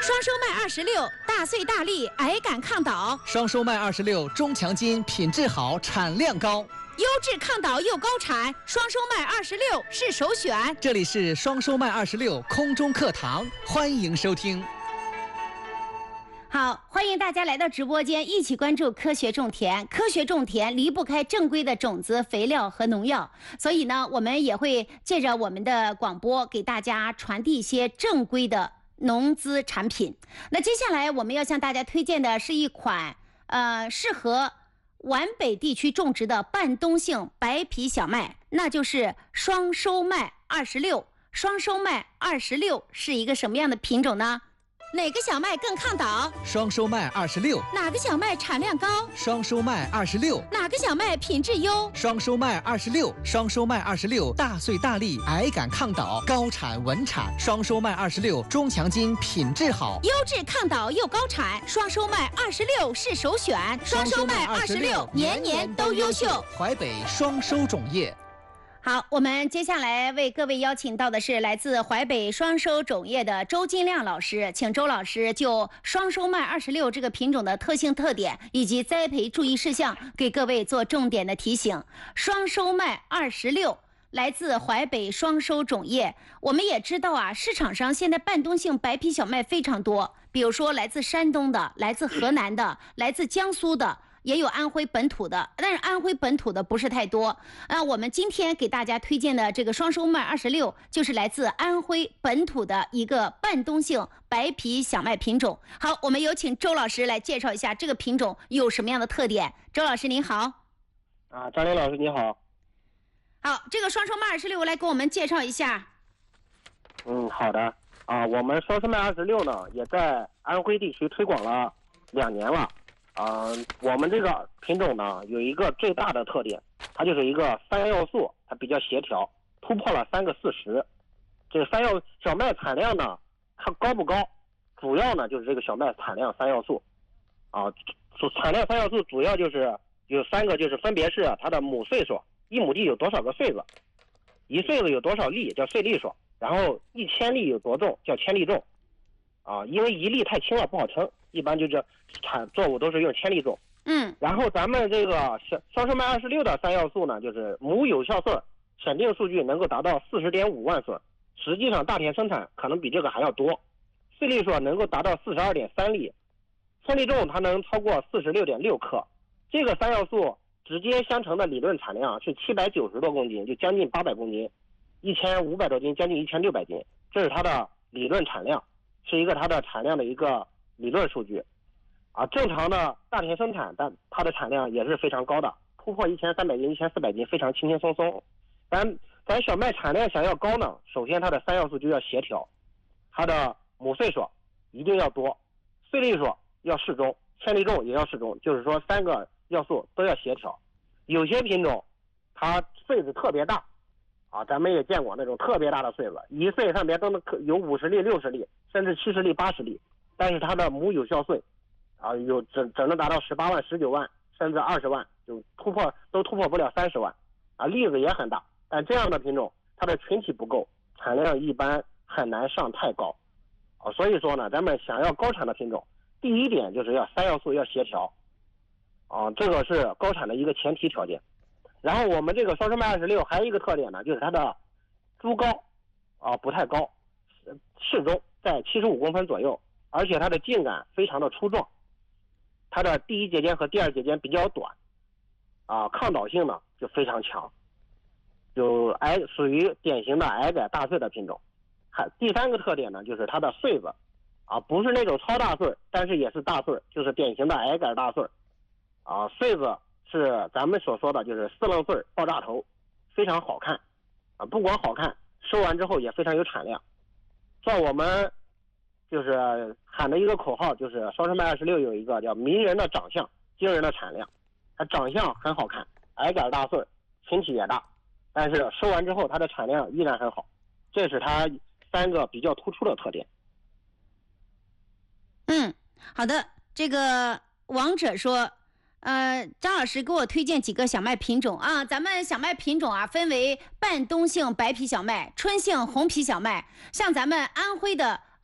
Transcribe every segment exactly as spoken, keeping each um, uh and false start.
双收麦二十六，大穗大粒，矮杆抗倒。 双收麦二十六，中强筋，品质好，产量高。 优质抗倒又高产，双收麦二十六是首选。 这里是双收麦二十六空中课堂，欢迎收听。 好，欢迎大家来到直播间，一起关注科学种田。科学种田离不开正规的种子、肥料和农药，所以呢，我们也会借着我们的广播给大家传递一些正规的农资产品。那接下来我们要向大家推荐的是一款呃适合皖北地区种植的半冬性白皮小麦，那就是双收麦二十六。双收麦二十六是一个什么样的品种呢？哪个小麦更抗倒？ 双收麦二十六。 哪个小麦产量高？ 双收麦二十六。 哪个小麦品质优？ 双收麦二十六。双收麦二十六，大穗大粒，矮杆抗倒，高产稳产。双收麦二十六，中强筋，品质好， 优质抗倒又高产。双收麦二十六是首选。双收麦二十六，年年都优秀。 淮北双收种业。 好，我们接下来为各位邀请到的是来自淮北双收种业的周金亮老师，请周老师就双收麦二十六这个品种的特性特点以及栽培注意事项给各位做重点的提醒。双收麦二十六来自淮北双收种业，我们也知道啊，市场上现在半冬性白皮小麦非常多，比如说来自山东的，来自河南的，来自江苏的，也有安徽本土的，但是安徽本土的不是太多。啊，我们今天给大家推荐的这个双收麦二十六，就是来自安徽本土的一个半冬性白皮小麦品种。好，我们有请周老师来介绍一下这个品种有什么样的特点。周老师您好。 啊，张林老师你好。 好，这个双收麦二十六来给我们介绍一下。 嗯，好的。啊，我们双收麦二十六呢，也在安徽地区推广了两年了。啊、呃，我们这个品种呢有一个最大的特点，它就是一个三要素，它比较协调，突破了三个四十。这个三要小麦产量呢，它高不高？主要呢就是这个小麦产量三要素。啊，产量三要素主要就是有三个，就是分别是它的亩穗数，一亩地有多少个穗子，一穗子有多少粒叫穗粒数，然后一千粒有多重叫千粒重。啊，因为一粒太轻了不好称，一般就是产作物都是用千粒重。 嗯， 然后咱们这个双收麦二十六的三要素呢，就是亩有效穗审定数据能够达到四十点五万穗，实际上大田生产可能比这个还要多。穗粒数能够达到四十二点三粒，千粒重它能超过四十六点六克。这个三要素直接相乘的理论产量是七百九十多公斤，就将近八百公斤，一千五百多斤，将近一千六百斤，这是它的理论产量。是一个它的产量的一个理论数据，啊，正常的大田生产，但它的产量也是非常高的，突破一千三百斤、一千四百斤，非常轻轻松松。咱咱小麦产量想要高呢，首先它的三要素就要协调，它的亩穗数一定要多，穗粒数要适中，千粒重也要适中，就是说三个要素都要协调。有些品种它穗子特别大。啊，咱们也见过那种特别大的穗子，一穗上边都能有五十粒、六十粒，甚至七十粒、八十粒，但是它的亩有效穗，啊，有只只能达到十八万、十九万，甚至二十万，就突破都突破不了三十万，啊，粒子也很大，但这样的品种它的群体不够，产量一般很难上太高，啊，所以说呢，咱们想要高产的品种，第一点就是要三要素要协调，啊，这个是高产的一个前提条件。然后我们这个双收麦二十六还有一个特点呢，就是它的株高啊不太高，适中在七十五公分左右，而且它的茎秆非常的粗壮，它的第一节间和第二节间比较短，啊，抗倒性呢就非常强，就矮属于典型的矮杆大穗的品种。还第三个特点呢，就是它的穗子啊不是那种超大穗，但是也是大穗，就是典型的矮杆大穗，啊，穗子。是咱们所说的就是四棱穗爆炸头，非常好看，啊，不光好看，收完之后也非常有产量。像我们就是喊的一个口号，就是双收麦二十六有一个叫迷人的长相，惊人的产量。它长相很好看，矮杆大穗，群体也大，但是收完之后它的产量依然很好，这是它三个比较突出的特点。 嗯，好的，这个王者说。呃，张老师给我推荐几个小麦品种啊，咱们小麦品种啊分为半冬性白皮小麦、春性红皮小麦。像咱们安徽的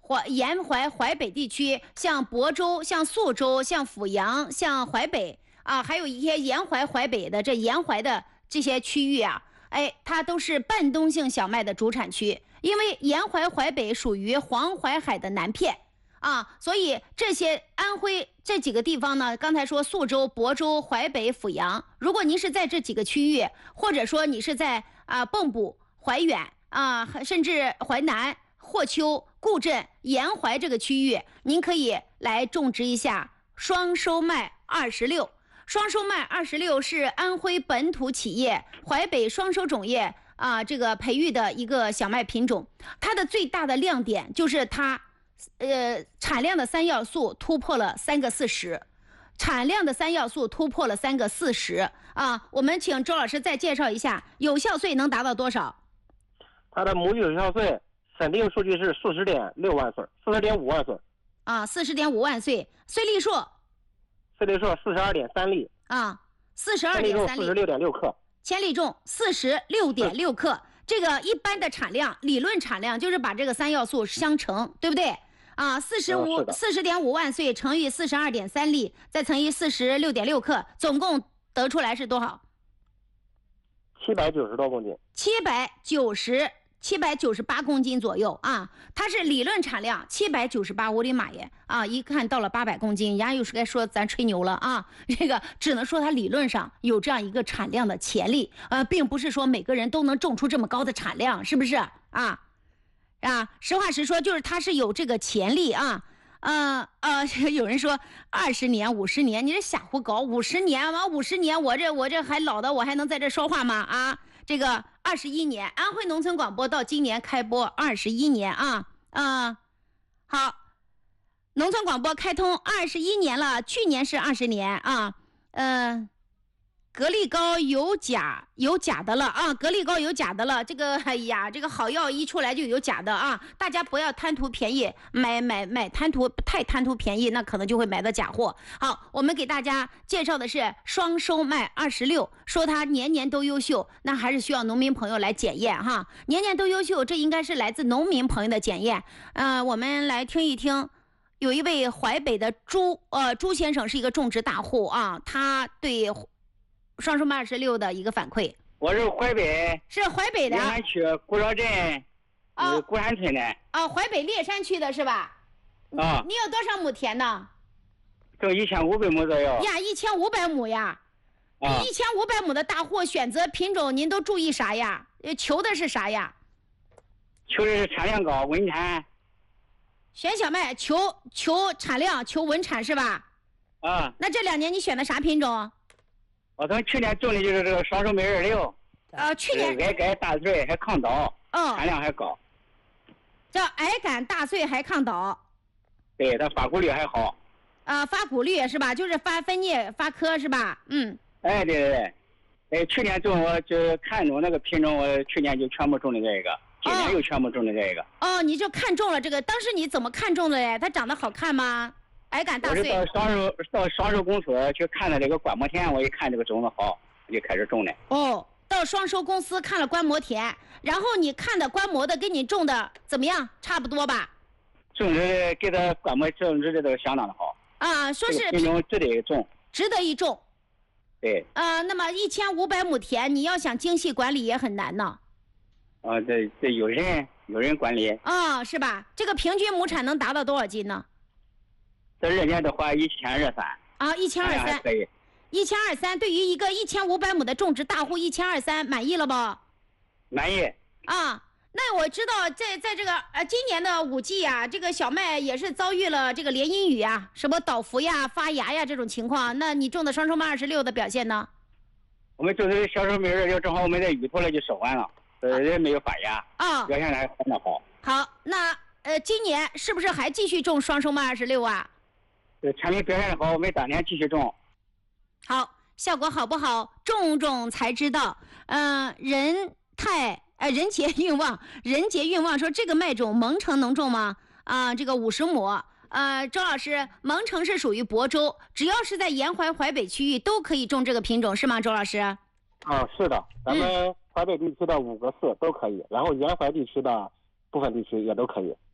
淮沿淮淮北地区，像亳州、像宿州、像阜阳、像淮北啊，还有一些沿淮淮北的这沿淮的这些区域啊，哎，它都是半冬性小麦的主产区。因为沿淮淮北属于黄淮海的南片啊，所以这些安徽这几个地方呢，刚才说宿州、亳州、淮北、阜阳，如果您是在这几个区域，或者说你是在啊蚌埠、怀远啊，甚至淮南、霍丘、固镇、沿淮这个区域，您可以来种植一下双收麦二十六。双收麦二十六是安徽本土企业淮北双收种业啊这个培育的一个小麦品种，它的最大的亮点就是它，呃，产量的三要素突破了三个四十，产量的三要素突破了三个四十啊。我们请周老师再介绍一下，有效穗能达到多少？ 它的母有效穗审定数据是四十点六万穗，四十点五万穗。 啊，四十点五万穗，穗粒数。 穗粒数四十二点三粒啊，四十二点三粒， 四十六点六克， 千粒重四十六点六克。这个一般的产量，理论产量就是把这个三要素相乘，对不对？啊，四十五四十点五万穗乘以四十二点三粒，再乘以四十六点六克，总共得出来是多少？ 七百九十多公斤， 七百九十。七百九十八公斤左右啊，它是理论产量七百九十八，我的妈耶啊！一看到了八百公斤，人家又是该说咱吹牛了啊！这个只能说它理论上有这样一个产量的潜力，呃，并不是说每个人都能种出这么高的产量，是不是啊？啊，实话实说，就是它是有这个潜力啊。呃呃，有人说二十年、五十年，你这瞎胡搞，五十年完五十年，我这我这还老的，我还能在这说话吗？啊？这个二十一年，安徽农村广播到今年开播二十一年啊，嗯，好，农村广播开通二十一年了，去年是二十年啊，嗯、呃，格力高有假有假的了啊，格力高有假的了，这个哎呀，这个好药一出来就有假的啊，大家不要贪图便宜，买买买贪图太贪图便宜，那可能就会买到假货。好，我们给大家介绍的是双收麦二十六，说它年年都优秀，那还是需要农民朋友来检验哈。年年都优秀，这应该是来自农民朋友的检验。呃，我们来听一听，有一位淮北的朱呃朱先生是一个种植大户啊，他对双收麦二十六的一个反馈。 我是淮北， 是淮北的烈山区古庄镇啊， 古山村的啊，淮北烈山区的是吧？ 啊， 你有多少亩田呢？ 挣一千五百亩左右。 呀，一千五百亩呀！ 啊， 一千五百亩的大户选择品种，您都注意啥呀？求的是啥呀？ 求的是产量高、稳产。 选小麦求求产量、求稳产是吧？ 啊， 那这两年你选的啥品种？ 我从去年种的就是这个双收麦二六。 呃，去年矮杆大穗还抗倒， 哦， 产量还高。 叫矮杆大穗还抗倒。 对，它发谷率还好。 啊，发谷率是吧？就是发分叶、发颗是吧？嗯。 哎，对对对，哎，去年种我就看中那个品种，我去年就全部种的这个，今年又全部种的这个。 哦，你就看中了这个，当时你怎么看中的嘞？它长得好看吗？矮杆大穗。 我是到双收到双收公司去看了这个观摩田，我一看这个种子好，我就开始种的。 哦，到双收公司看了观摩田，然后你看的观摩的跟你种的怎么样？差不多吧？ 种植给它观摩种植的都相当的好。 啊，说是品种值得一种， 值得一种。 对。 呃，那么一千五百亩田，你要想精细管理也很难呢。 啊，对对，有人有人管理。 啊，是吧？这个平均亩产能达到多少斤呢？ 这二年的话，一千二三。 啊，一千二三。 可以。 一千二三，对于一个一千五百亩的种植大户，一千二三满意了不？ 满意。 啊。那我知道在在这个呃今年的五季啊，这个小麦也是遭遇了这个连阴雨啊，什么倒伏呀、发芽呀这种情况。那你种的双收麦二十六的表现呢？ 我们种的双收麦二十六，正好我们在雨头了就收完了，呃，也没有发芽， 啊， 表现的还非常好。 好，那呃今年是不是还继续种双收麦二十六啊？ 这产品表现的好，我们当年继续种。 好，效果好不好，种种才知道。嗯、呃，人太。呃，人杰运旺，人杰运旺说这个麦种蒙城能种吗？啊、呃，这个五十亩。呃，周老师，蒙城是属于亳州，只要是在沿淮淮北区域都可以种这个品种，是吗？周老师？ 啊，是的，咱们淮北地区的五个市都可以，嗯、然后沿淮地区的部分地区也都可以。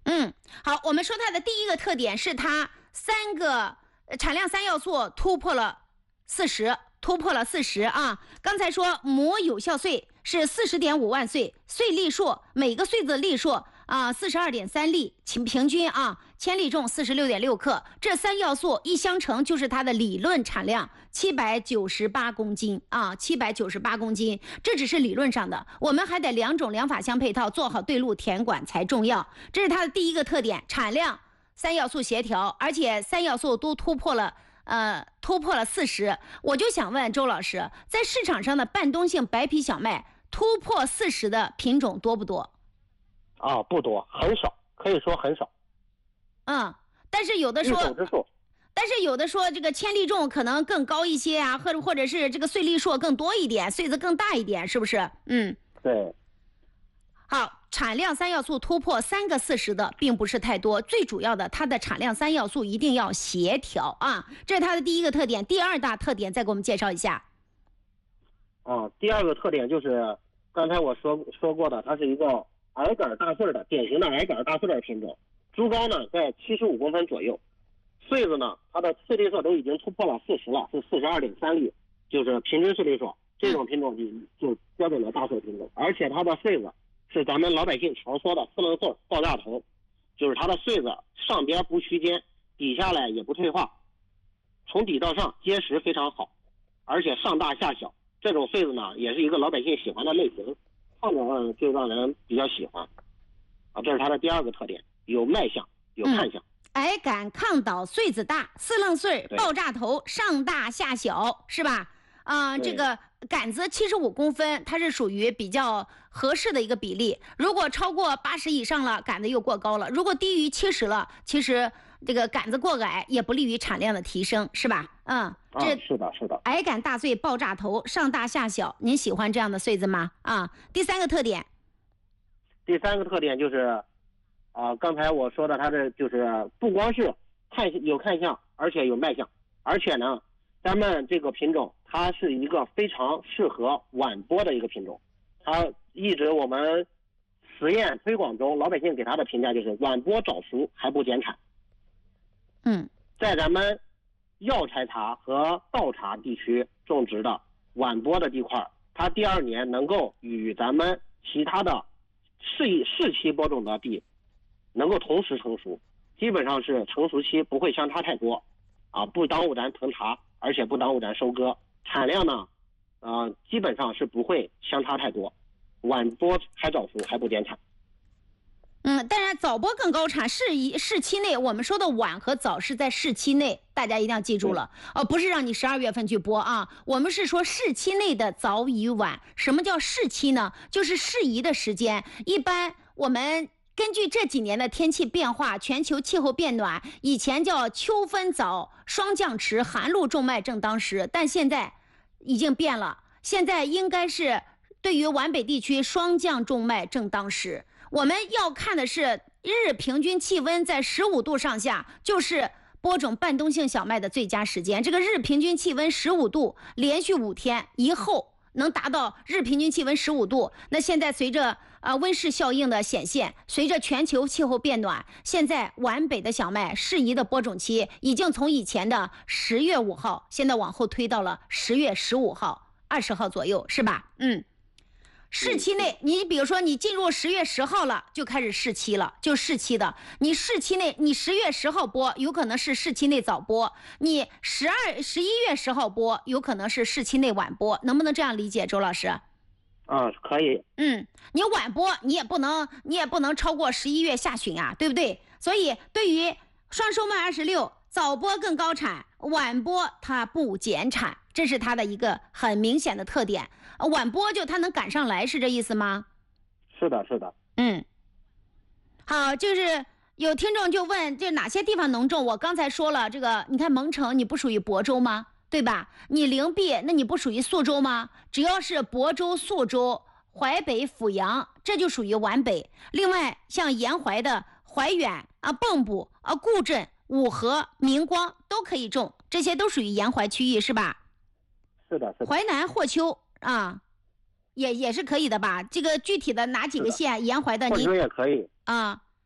嗯，好，我们说它的第一个特点是它三个产量三要素突破了四十，突破了四十啊。刚才说母有效穗是四十点五万穗，穗粒数每个穗子粒数啊四十二点三粒，平均啊千粒重四十六点六克。这三要素一相乘就是它的理论产量七百九十八公斤啊，七百九十八公斤。这只是理论上的，我们还得两种两法相配套，做好对路填管才重要。这是它的第一个特点，产量三要素协调，而且三要素都突破了。呃，突破了四十，我就想问周老师，在市场上的半冬性白皮小麦突破四十的品种多不多？ 啊，不多，很少，可以说很少。 嗯，但是有的说， 一种之数。 但是有的说这个千粒重可能更高一些啊，或者或者是这个穗粒数更多一点，穗子更大一点，是不是？嗯， 对。 好，产量三要素突破三个四十的并不是太多，最主要的它的产量三要素一定要协调啊，这是它的第一个特点。第二大特点再给我们介绍一下。 啊，第二个特点就是刚才我说说过的，它是一个矮杆大穗的典型的矮杆大穗的品种，株高呢在七十五公分左右，穗子呢它的穗粒数都已经突破了四十了，是四十二点三粒，就是平均穗粒数，这种品种就就标准的大穗品种，而且它的穗子是咱们老百姓常说的四棱穗爆炸头，就是它的穗子上边不须尖，底下来也不退化，从底到上结实非常好，而且上大下小，这种穗子呢也是一个老百姓喜欢的类型，看着就让人比较喜欢啊，这是它的第二个特点，有卖相有看相。 嗯，矮杆抗倒，穗子大，四棱穗爆炸头，上大下小，是吧？啊、呃，这个杆子七十五公分，它是属于比较合适的一个比例。如果超过八十以上了，杆子又过高了；如果低于七十了，其实这个杆子过矮也不利于产量的提升，是吧？嗯，这、 啊、是的，是的。 矮杆大穗爆炸头，上大下小，您喜欢这样的穗子吗？啊，第三个特点。 第三个特点就是，啊、呃，刚才我说的，它这就是不光是看有看相，而且有卖相，而且呢，咱们这个品种它是一个非常适合晚播的一个品种，它一直我们实验推广中，老百姓给它的评价就是晚播早熟还不减产。 嗯， 在咱们药材茶和稻茶地区种植的晚播的地块，它第二年能够与咱们其他的适适期播种的地能够同时成熟，基本上是成熟期不会相差太多，啊，不耽误咱囤茶，而且不耽误咱收割，产量呢，呃，基本上是不会相差太多，晚播还早熟还不减产。 嗯，当然早播更高产，是一市期内，我们说的晚和早是在市期内，大家一定要记住了，哦，不是让你十二月份去播啊，我们是说市期内的早与晚。什么叫市期呢？就是适宜的时间。一般我们根据这几年的天气变化，全球气候变暖，以前叫秋分早，霜降迟，寒露种麦正当时，但现在已经变了，现在应该是对于皖北地区霜降种麦正当时。我们要看的是日平均气温在十五度上下，就是播种半冬性小麦的最佳时间。这个日平均气温十五度，连续五天以后能达到日平均气温十五度。那现在随着呃温室效应的显现，随着全球气候变暖，现在皖北的小麦适宜的播种期已经从以前的十月五号，现在往后推到了十月十五号、二十号左右，是吧？嗯。市期内，你比如说你进入十月十号了，就开始市期了，就市期的。你市期内，你十月十号播，有可能是市期内早播；你十二、十一月十号播，有可能是市期内晚播。能不能这样理解，周老师？ 啊，可以。 嗯，你晚播，你也不能，你也不能超过十一月下旬啊，对不对？所以，对于双收麦二十六，早播更高产，晚播它不减产，这是它的一个很明显的特点。晚播就它能赶上来，是这意思吗？ 是的，是的。 嗯，好，就是有听众就问，这哪些地方能种？我刚才说了，这个你看蒙城，你不属于亳州吗？对吧？你灵璧，那你不属于宿州吗？只要是亳州、宿州、淮北、阜阳，这就属于皖北。另外，像沿淮的怀远啊、蚌埠啊、固镇、五河、明光都可以种，这些都属于沿淮区域，是吧？ 是的，是的。 淮南、霍丘啊，也也是可以的吧？这个具体的哪几个县沿淮的， 霍您丘也可以啊，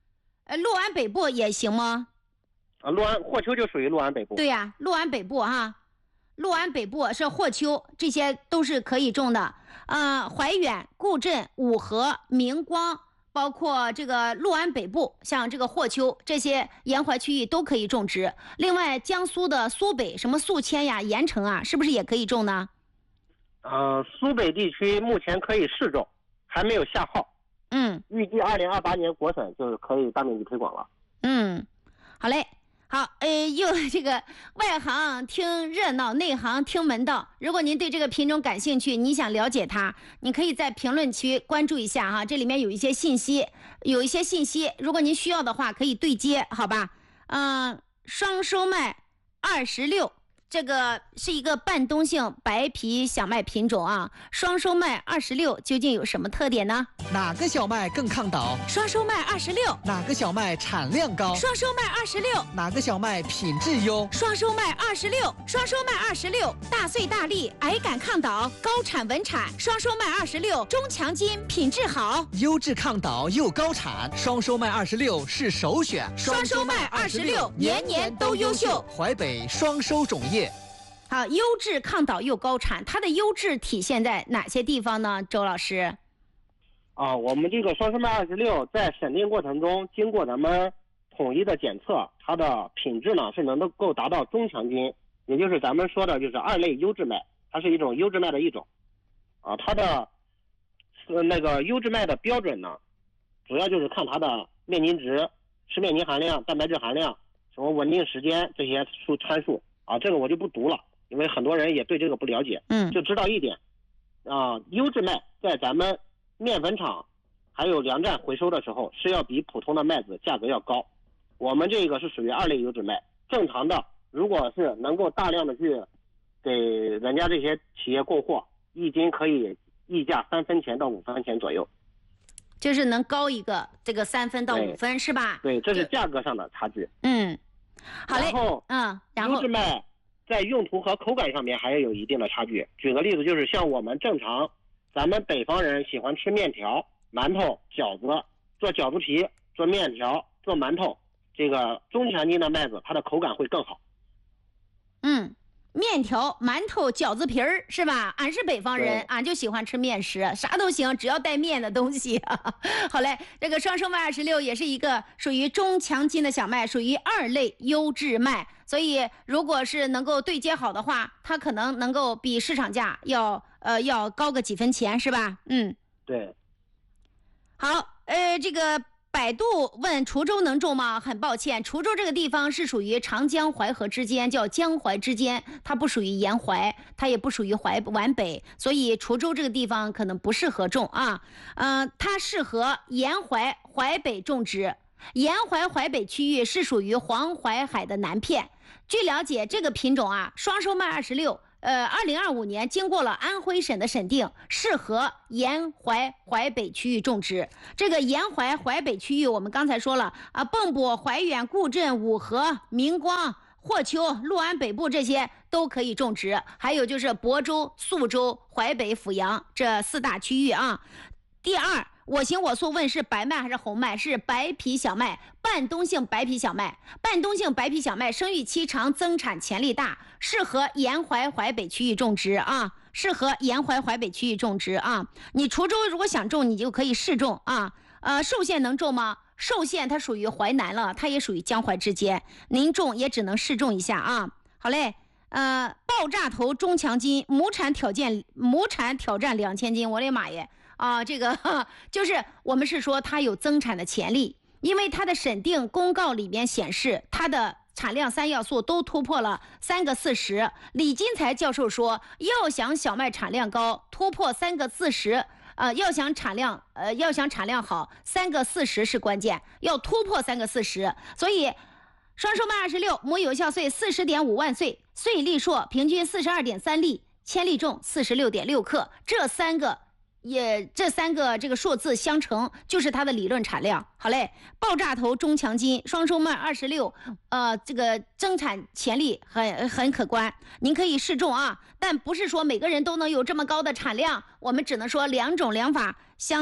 呃，六安北部也行吗？ 啊，六安霍丘就属于六安北部。 对呀、啊，六安北部哈，六安北部是霍丘，这些都是可以种的。呃，怀远、固镇、五河、明光，包括这个六安北部，像这个霍丘这些沿淮区域都可以种植。另外，江苏的苏北，什么宿迁呀、盐城啊，是不是也可以种呢？ 呃，苏北地区目前可以试种，还没有下号。 嗯， 预计二零二八年国审就是可以大面积推广了。 嗯，好嘞。好，呃，又这个外行听热闹，内行听门道。如果您对这个品种感兴趣，你想了解它，你可以在评论区关注一下哈，这里面有一些信息，有一些信息，如果您需要的话，可以对接，好吧？嗯、呃，双收麦二十六。这个是一个半冬性白皮小麦品种啊，双收麦二十六究竟有什么特点呢？ 哪个小麦更抗倒？ 双收麦二十六。 哪个小麦产量高？ 双收麦二十六。 哪个小麦品质优？ 双收麦二十六。双收麦二十六，大穗大粒，矮杆抗倒，高产稳产。双收麦二十六，中强筋，品质好， 优质抗倒又高产。双收麦二十六是首选。 双收麦二十六，年年都优秀。 淮北双收种业。 好，优质抗倒又高产，它的优质体现在哪些地方呢？周老师？ 啊，我们这个双收麦二十六在审定过程中，经过咱们统一的检测，它的品质呢是能够达到中强筋，也就是咱们说的就是二类优质麦，它是一种优质麦的一种。啊，它的呃那个优质麦的标准呢，主要就是看它的面筋值、吃面筋含量、蛋白质含量、什么稳定时间这些数参数啊，这个我就不读了。因为很多人也对这个不了解， 嗯， 就知道一点，啊、呃，优质麦在咱们面粉厂还有粮站回收的时候是要比普通的麦子价格要高。我们这个是属于二类优质麦，正常的，如果是能够大量的去给人家这些企业供货，一斤可以溢价三分钱到五分钱左右， 就是能高一个这个三分到五分是吧？ 对，这是价格上的差距。 嗯，好嘞， 然后嗯，然后优质麦在用途和口感上面还有一定的差距。举个例子，就是像我们正常，咱们北方人喜欢吃面条、馒头、饺子，做饺子皮、做面条、做馒头，这个中强筋的麦子，它的口感会更好。 嗯，面条、馒头、饺子皮儿是吧？俺是北方人，俺就喜欢吃面食，啥都行，只要带面的东西。好嘞，这个双收麦二十六也是一个属于中强筋的小麦，属于二类优质麦。所以，如果是能够对接好的话，它可能能够比市场价要呃要高个几分钱，是吧？嗯， 对。 好，呃，这个百度问滁州能种吗？很抱歉，滁州这个地方是属于长江淮河之间，叫江淮之间，它不属于沿淮，它也不属于淮皖北，所以滁州这个地方可能不适合种啊。呃，它适合沿淮淮北种植。沿淮淮北区域是属于黄淮海的南片。据了解，这个品种啊，双收麦二十六，呃，二零二五年经过了安徽省的审定，适合沿淮淮北区域种植。这个沿淮淮北区域，我们刚才说了啊，蚌埠、怀远、固镇、五河、明光、霍丘、六安北部这些都可以种植，还有就是亳州、宿州、淮北、阜阳这四大区域啊。第二，我行我素问是白麦还是红麦？是白皮小麦，半冬性白皮小麦。半冬性白皮小麦生育期长，增产潜力大，适合沿淮淮北区域种植啊，适合沿淮淮北区域种植啊。你滁州如果想种，你就可以试种啊。呃，寿县能种吗？寿县它属于淮南了，它也属于江淮之间，您种也只能试种一下啊。好嘞。呃，爆炸头中强筋，亩产挑战亩产挑战两千斤，我的妈耶！啊，这个就是我们是说它有增产的潜力，因为它的审定公告里面显示它的产量三要素都突破了三个四十。李金才教授说，要想小麦产量高，突破三个四十，呃，要想产量呃要想产量好，三个四十是关键，要突破三个四十。所以双收麦二十六，亩有效穗四十点五万穗，穗粒硕平均四十二点三粒，千粒重四十六点六克，这三个。也这三个这个数字相乘就是它的理论产量。好嘞，爆炸头中强筋双收麦二十六，呃，这个增产潜力很很可观，您可以试种啊，但不是说每个人都能有这么高的产量，我们只能说两种两法相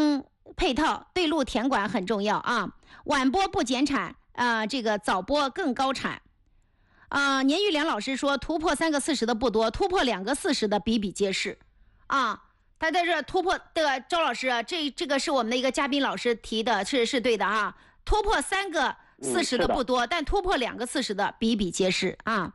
配套，对路填管很重要啊。晚播不减产啊、呃，这个早播更高产。啊、呃，年玉良老师说，突破三个四十的不多，突破两个四十的比比皆是，啊，他在这突破的周老师，这这个是我们的一个嘉宾老师提的，是是对的啊。突破三个四十的不多，嗯、但突破两个四十的比比皆是啊。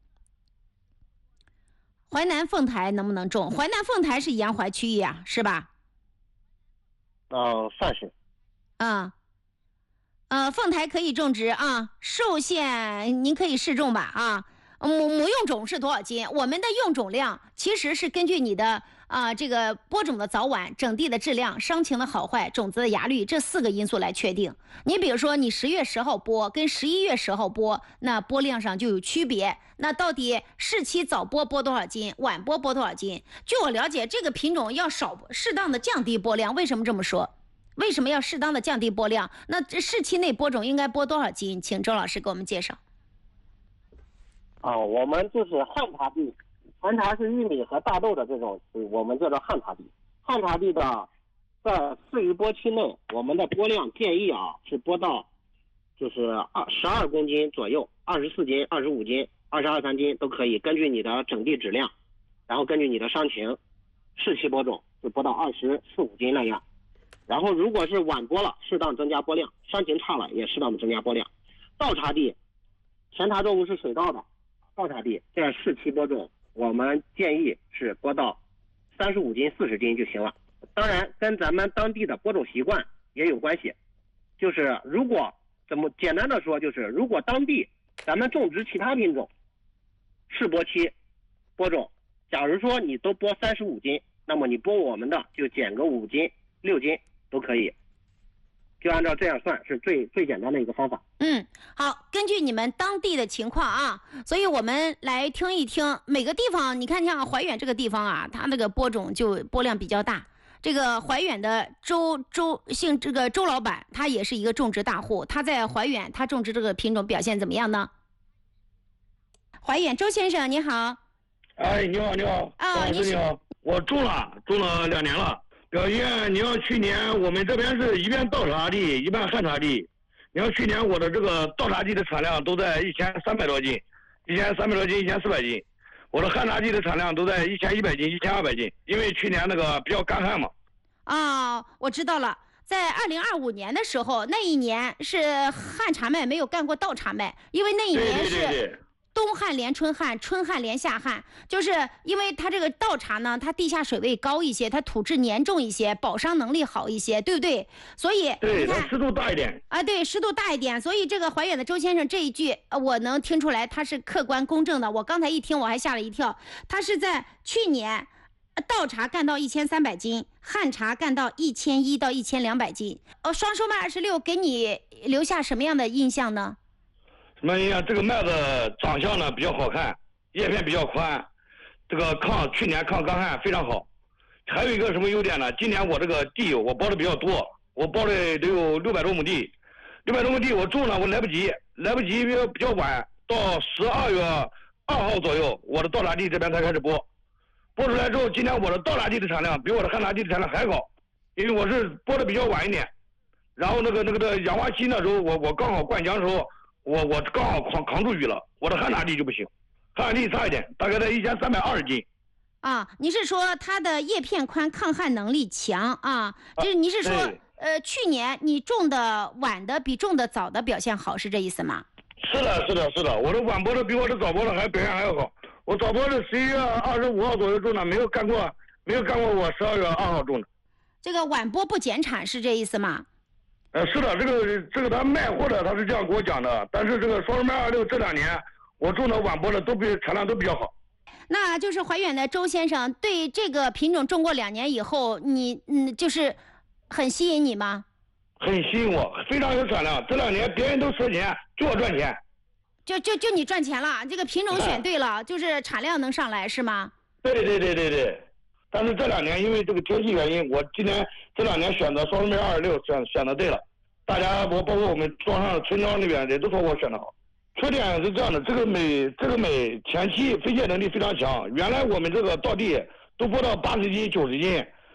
淮南凤台能不能种？淮南凤台是沿淮区域啊，是吧？ 嗯、呃，算是。 啊。呃，凤台可以种植啊，寿县您可以试种吧啊。母母用种是多少斤？我们的用种量其实是根据你的啊、呃、这个播种的早晚、整地的质量、伤情的好坏、种子的芽绿这四个因素来确定。你比如说，你十月十号播跟十一月十号播，那播量上就有区别。那到底适期早播播多少斤，晚播播多少斤？据我了解，这个品种要少适当的降低播量。为什么这么说？为什么要适当的降低播量？那这适期内播种应该播多少斤？请周老师给我们介绍。 啊，我们就是旱茬地，旱茬是玉米和大豆的这种，我们叫做旱茬地。旱茬地的在四余播期内，我们的播量建议啊是播到就是二十二公斤左右，二十四斤、二十五斤、二十二三斤都可以，根据你的整地质量，然后根据你的伤情，适期播种就播到二十四五斤那样。然后如果是晚播了，适当增加播量；伤情差了，也适当的增加播量。倒茬地，前茬作物是水稻的，倒茬地在适期播种，我们建议是播到三十五斤、四十斤就行了。当然，跟咱们当地的播种习惯也有关系。就是如果怎么简单的说，就是如果当地咱们种植其他品种，试播期播种，假如说你都播三十五斤，那么你播我们的就减个五斤、六斤。都可以，就按照这样算，是最最简单的一个方法。 嗯，好，根据你们当地的情况啊，所以我们来听一听每个地方。你看像怀远这个地方啊，它那个播种就播量比较大。这个怀远的周周姓这个周老板，他也是一个种植大户，他在怀远他种植这个品种表现怎么样呢？怀远周先生你好。 哎，你好，你好， 啊， 你好，我种了，种了两年了。表现，你要去年我们这边是一边倒茬地，一边旱茬地。你要去年我的这个倒茬地的产量都在一千三百多斤，一千三百多斤，一千四百斤。我的旱茬地的产量都在一千一百斤，一千二百斤。因为去年那个比较干旱嘛。 啊、哦，我知道了。在二零二五年的时候，那一年是旱茬麦没有干过倒茬麦，因为那一年是。 对对对对冬旱连春旱，春旱连夏旱，就是因为它这个倒茬呢，它地下水位高一些，它土质粘重一些，保墒能力好一些，对不对？所以对， 你看它湿度大一点啊，对，湿度大一点，所以这个怀远的周先生这一句，呃，我能听出来他是客观公正的。我刚才一听，我还吓了一跳，他是在去年倒茬干到一千三百斤，旱茬干到一千一到一千两百斤。呃，双收麦二十六给你留下什么样的印象呢？ 什么呀？这个麦子长相呢比较好看，叶片比较宽，这个抗去年抗干旱非常好。还有一个什么优点呢？今年我这个地我包的比较多，我包的得有六百多亩地，六百多亩地我种了我来不及，来不及比较比较晚，到十二月二号左右，我的倒茬地这边才开始播，播出来之后，今年我的倒茬地的产量比我的旱茬地的产量还高，因为我是播的比较晚一点，然后那个那个的氧化期那时候我我刚好灌浆的时候。我我刚好扛扛住雨了，我的旱茬地就不行，旱茬地差一点，大概在一千三百二十斤。 啊，你是说它的叶片宽，抗旱能力强啊？就是你是说， 啊、 呃，去年你种的晚的比种的早的表现好，是这意思吗？ 是的，是的，是的，我的晚播的比我的早播的还表现还要好。我早播的十一月二十五号左右种的，没有干过，没有干过我十二月二号种的。 这个晚播不减产是这意思吗？ 呃，是的，这个这个他卖货的他是这样给我讲的，但是这个双收麦二六这两年我种的晚播的都比产量都比较好。 那就是怀远的周先生对这个品种种过两年以后，你嗯就是很吸引你吗？ 很吸引我，非常有产量。这两年别人都蝕钱，就我赚钱。 就就就你赚钱了，这个品种选对了，就是产量能上来是吗？ 对对对对对。但是这两年因为这个天气原因，我今年这两年选择双收麦二十六选选的对了。大家我包括我们庄上村庄那边人都说我选的好。缺点是这样的，这个美这个美前期分解能力非常强。原来我们这个稻地都播到八十斤、九十斤，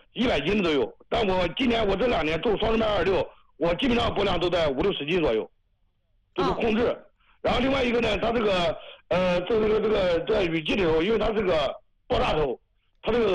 一百斤都有。但我今年我这两年种双生麦二十六，我基本上播量都在五六十斤左右，这是控制。哦、然后另外一个呢，它这个呃，这个这个这个在雨季的时候，因为它这个爆炸头，它这个。